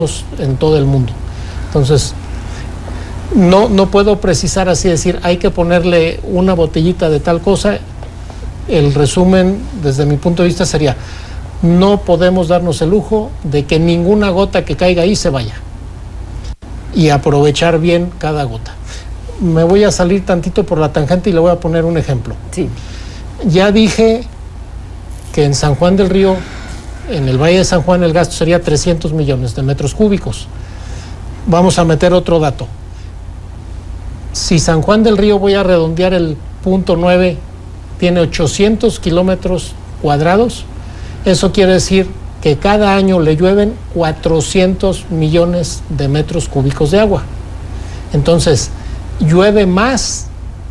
en todo el mundo. Entonces, no puedo precisar así, decir, hay que ponerle una botellita de tal cosa. El resumen, desde mi punto de vista, sería, no podemos darnos el lujo de que ninguna gota que caiga ahí se vaya. Y aprovechar bien cada gota. Me voy a salir tantito por la tangente y le voy a poner un ejemplo. Sí. Ya dije que en San Juan del Río, en el Valle de San Juan, el gasto sería 300 millones de metros cúbicos. Vamos a meter otro dato. Si San Juan del Río, voy a redondear el punto 9, tiene 800 kilómetros cuadrados, eso quiere decir que cada año le llueven 400 millones de metros cúbicos de agua. Entonces, llueve más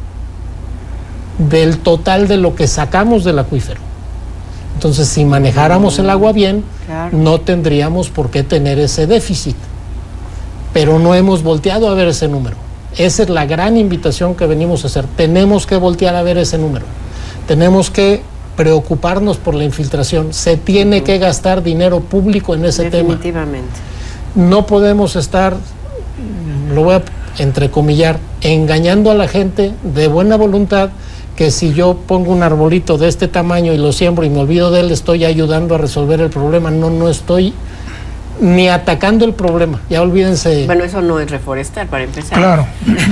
del total de lo que sacamos del acuífero. Entonces, si manejáramos el agua bien, claro, no tendríamos por qué tener ese déficit. Pero no hemos volteado a ver ese número. Esa es la gran invitación que venimos a hacer. Tenemos que voltear a ver ese número. Tenemos que preocuparnos por la infiltración. Se tiene que gastar dinero público en ese tema. Definitivamente. No podemos estar, lo voy a entrecomillar, engañando a la gente de buena voluntad, que si yo pongo un arbolito de este tamaño y lo siembro y me olvido de él, estoy ayudando a resolver el problema. No estoy ni atacando el problema. Ya olvídense. Bueno, eso no es reforestar, para empezar. Claro.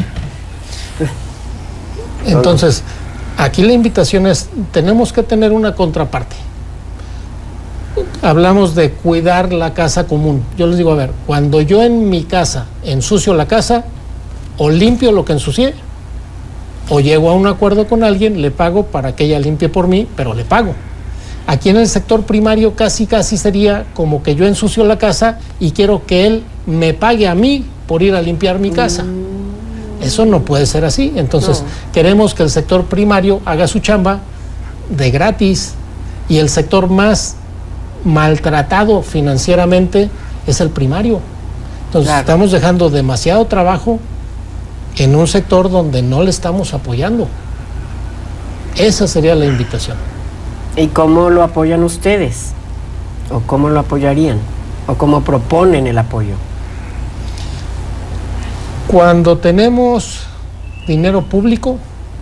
Entonces, aquí la invitación es, tenemos que tener una contraparte. Hablamos de cuidar la casa común. Yo les digo, a ver, cuando yo en mi casa ensucio la casa, o limpio lo que ensucié, o llego a un acuerdo con alguien, le pago para que ella limpie por mí, pero le pago. Aquí en el sector primario casi sería como que yo ensucio la casa y quiero que él me pague a mí por ir a limpiar mi casa. Eso no puede ser así. Entonces, queremos que el sector primario haga su chamba de gratis, y el sector más maltratado financieramente es el primario. Entonces, claro, estamos dejando demasiado trabajo en un sector donde no le estamos apoyando. Esa sería la invitación. ¿Y cómo lo apoyan ustedes? ¿O cómo lo apoyarían? ¿O cómo proponen el apoyo? Cuando tenemos dinero público,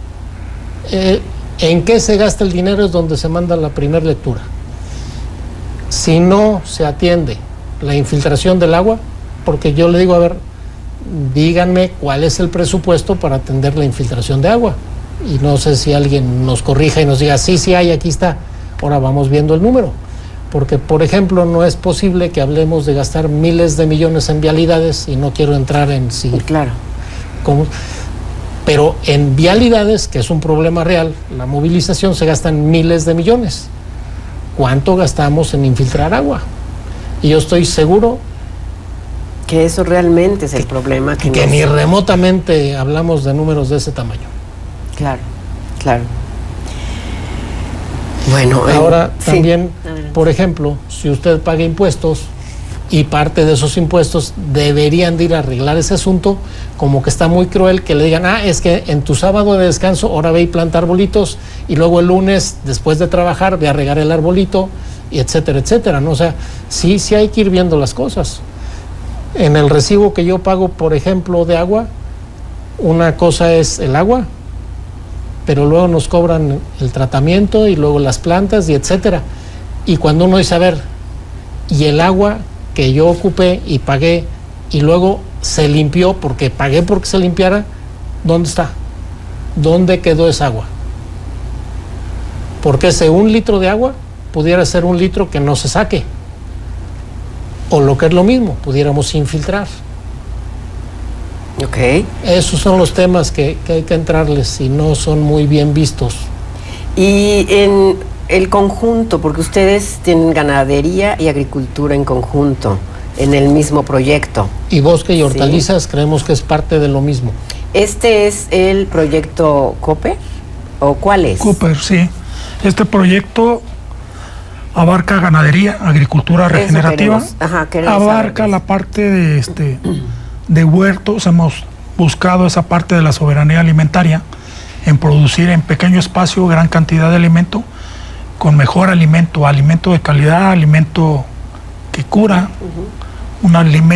¿en qué se gasta el dinero? Es donde se manda la primera lectura. Si no se atiende la infiltración del agua, porque yo le digo, a ver, díganme cuál es el presupuesto para atender la infiltración de agua. Y no sé si alguien nos corrija y nos diga, sí hay, aquí está. Ahora vamos viendo el número. Porque, por ejemplo, no es posible que hablemos de gastar miles de millones en vialidades, y no quiero entrar en sí. Claro. Pero en vialidades, que es un problema real, la movilización, se gastan miles de millones. ¿Cuánto gastamos en infiltrar agua? Y yo estoy seguro que eso realmente es el problema. Que ni remotamente hablamos de números de ese tamaño. Claro, claro. Bueno, ahora también, por ejemplo, si usted paga impuestos y parte de esos impuestos deberían de ir a arreglar ese asunto, como que está muy cruel que le digan, es que en tu sábado de descanso ahora ve y planta arbolitos, y luego el lunes, después de trabajar, ve a regar el arbolito, y etcétera, etcétera, ¿no? O sea, sí hay que ir viendo las cosas. En el recibo que yo pago, por ejemplo, de agua, una cosa es el agua, pero luego nos cobran el tratamiento y luego las plantas y etcétera. Y cuando uno dice, a ver, y el agua que yo ocupé y pagué y luego se limpió porque pagué porque se limpiara, ¿dónde está? ¿Dónde quedó esa agua? Porque ese 1 litro de agua pudiera ser 1 litro que no se saque. O lo que es lo mismo, pudiéramos infiltrar. Ok. Esos son los temas que hay que entrarles y no son muy bien vistos. Y en el conjunto, porque ustedes tienen ganadería y agricultura en conjunto, en el mismo proyecto. Y bosque y hortalizas, sí, creemos que es parte de lo mismo. ¿Este es el proyecto Cooper? ¿O cuál es? Cooper, sí. Este proyecto abarca ganadería, agricultura regenerativa, abarca la parte de huertos. Hemos buscado esa parte de la soberanía alimentaria, en producir en pequeño espacio gran cantidad de alimento, con mejor alimento de calidad, alimento que cura, un alimento